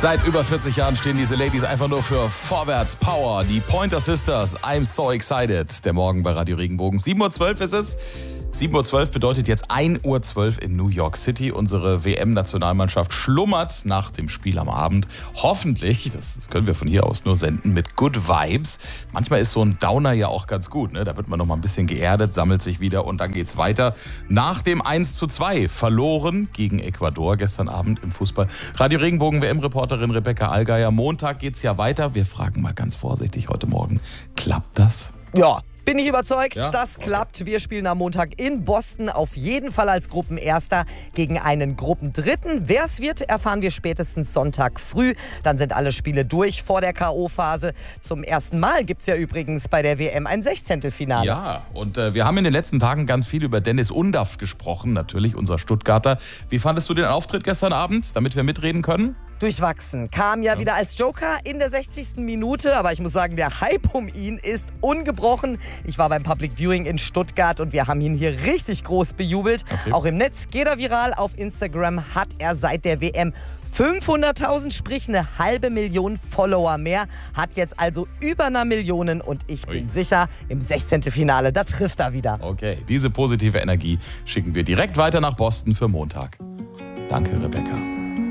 Seit über 40 Jahren stehen diese Ladies einfach nur für Vorwärts, Power. Die Pointer Sisters, I'm so excited. Der Morgen bei Radio Regenbogen. 7.12 Uhr ist es. 7.12 Uhr bedeutet jetzt 1.12 Uhr in New York City. Unsere WM-Nationalmannschaft schlummert nach dem Spiel am Abend. Hoffentlich, das können wir von hier aus nur senden, mit Good Vibes. Manchmal ist so ein Downer ja auch ganz gut, ne? Da wird man noch mal ein bisschen geerdet, sammelt sich wieder und dann geht's weiter. Nach dem 1:2 verloren gegen Ecuador gestern Abend im Fußball. Radio Regenbogen WM-Reporterin Rebecca Allgeier. Montag geht's ja weiter. Wir fragen mal ganz vorsichtig heute Morgen, klappt das? Ja. Bin ich überzeugt, Ja? das klappt. Wir spielen am Montag in Boston, auf jeden Fall als Gruppenerster gegen einen Gruppendritten. Wer es wird, erfahren wir spätestens Sonntag früh. Dann sind alle Spiele durch vor der K.O.-Phase. Zum ersten Mal gibt es ja übrigens bei der WM ein Sechzehntelfinale. Ja, und wir haben in den letzten Tagen ganz viel über Dennis Undaff gesprochen, natürlich unser Stuttgarter. Wie fandest du den Auftritt gestern Abend, damit wir mitreden können? Durchwachsen. Kam ja wieder als Joker in der 60. Minute, aber ich muss sagen, der Hype um ihn ist ungebrochen. Ich war beim Public Viewing in Stuttgart und wir haben ihn hier richtig groß bejubelt. Okay. Auch im Netz geht er viral. Auf Instagram hat er seit der WM 500.000, sprich eine halbe Million Follower mehr. Hat jetzt also über 1 Million und ich bin sicher, im 16. Finale, da trifft er wieder. Okay, diese positive Energie schicken wir direkt weiter nach Boston für Montag. Danke, Rebecca.